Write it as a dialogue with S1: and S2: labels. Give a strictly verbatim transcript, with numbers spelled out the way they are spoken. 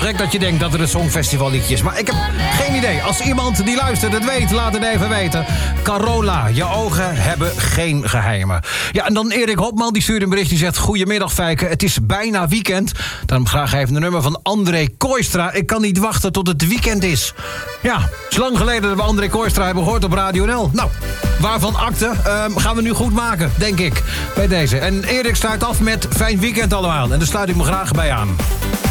S1: gek dat je denkt dat het een songfestivalliedje is. Maar ik heb geen idee. Als iemand die luistert het weet, laat het even weten. Carola, je ogen hebben geen geheimen. Ja, en dan Erik Hopman, die stuurt een bericht. Die zegt, goedemiddag Fijke, het is bijna weekend. Dan graag even de nummer van André Kooistra. Ik kan niet wachten tot het weekend is. Ja, het is lang geleden dat we André Kooistra hebben gehoord op Radio N L. Nou, waarvan akte uh, gaan we nu goed maken, denk ik, bij deze. En Erik sluit af met fijn weekend allemaal. En daar sluit ik me graag bij aan.